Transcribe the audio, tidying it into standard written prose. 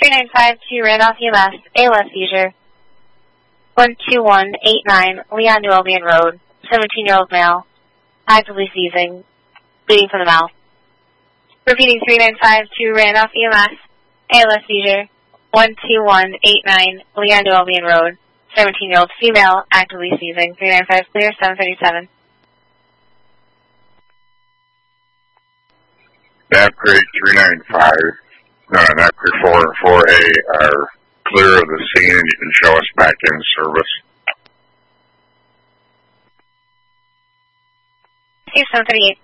3952 Randolph EMS, ALS seizure. 12189 Leon New Albion Road, 17-year-old male, actively seizing, bleeding from the mouth. Repeating 3952 Randolph EMS, ALS seizure. 12189 Leon New Albion Road, 17-year-old female, actively seizing. 395 clear, 737. NAVGRADE 395, NAVGRADE 4 and 4A are clear of the scene, and you can show us back in service. 738.